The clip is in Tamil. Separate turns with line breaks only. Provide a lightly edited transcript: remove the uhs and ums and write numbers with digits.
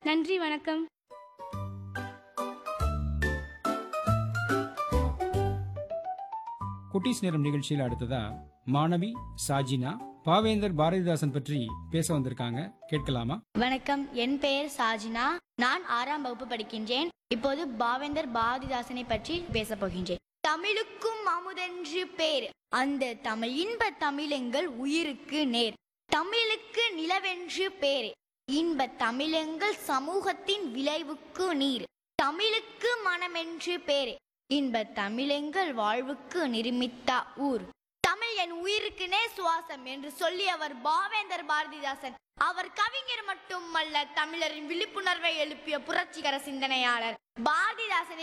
நன்றி, வணக்கம்.
குட்டீஸ் நேரம் நிகழ்ச்சியில் அடுத்ததா மாணவி சாஜினா பாவேந்தர் பாரதிதாசன் பற்றி பேச வந்திருக்காங்க. கேட்கலாமா?
வணக்கம், என் பெயர் சாஜினா. நான் 6ஆம் வகுப்பு படிக்கின்றேன். இப்போது பாவேந்தர் பாரதிதாசனை பற்றி பேசப் போகின்றேன். தமிழுக்கும் அமுதென்று பேர், அந்த தமிழ் இன்ப தமிழெங்கள் உயிருக்கு நேர். தமிழுக்கு நிலவென்று பேர், இன்ப தமிழெங்கள் சமூகத்தின் விளைவுக்கு நீர். தமிழுக்கு மனமென்று பேர், இன்ப தமிழெங்கள் வாழ்வுக்கு நிர்மித்த ஊர். தமிழ் என் உயிருக்கு நேர் சுவாசம் என்று சொல்லியவர் பாவேந்தர் பாரதிதாசன். அவர் கவிஞர் மட்டுமல்ல, தமிழரின் விழிப்புணர்வை எழுப்பிய புரட்சிகர சிந்தனையாளர். பாரதிதாசனை